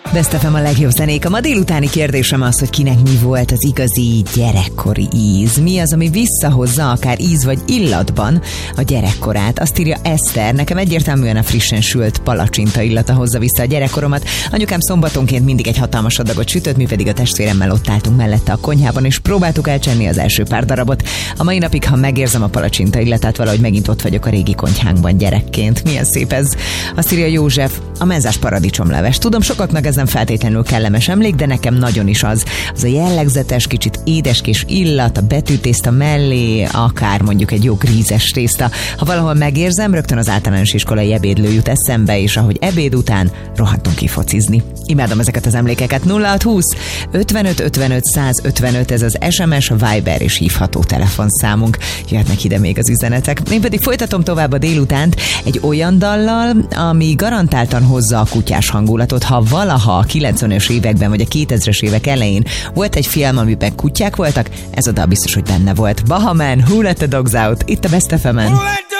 Best FM a legjobb zenék. A ma délutáni kérdésem az, hogy kinek mi volt az igazi gyerekkori íz. Mi az, ami visszahozza akár íz vagy illatban a gyerekkorát. Azt írja Eszter, nekem egyértelműen a frissen sült palacsinta illata hozza vissza a gyerekkoromat. Anyukám szombatonként mindig egy hatalmas adagot sütött, mi pedig a testvéremmel ott álltunk mellette a konyhában, és próbáltuk elcsenni az első pár darabot. A mai napig, ha megérzem a palacsinta illatát, valahogy megint ott vagyok a régi konyhánkban gyerekként. Milyen szép ez. Azt írja József, a menzás paradicsomleves. Tudom, sokaknak ez nem feltétlenül kellemes emlék, de nekem nagyon is az. Az a jellegzetes, kicsit édeskés illat, a betűtészta mellé, akár mondjuk egy jó grízes tészta. Ha valahol megérzem, rögtön az általános iskolai ebédlő jut eszembe, és ahogy ebéd után rohadtunk ki focizni. Imádom ezeket az emlékeket. 0620 55 55 155, ez az SMS, Viber és hívható telefonszámunk. Jöhetnek ide még az üzenetek. Én pedig folytatom tovább a délutánt egy olyan dallal, ami garantáltan hozza a kutyás hangulatot. Ha valaha a 90-es években vagy a 2000-es évek elején volt egy film, amiben kutyák voltak, ez a dal biztos, hogy benne volt. Bahaman, Who Let the Dogs Out, itt a Best FM-en.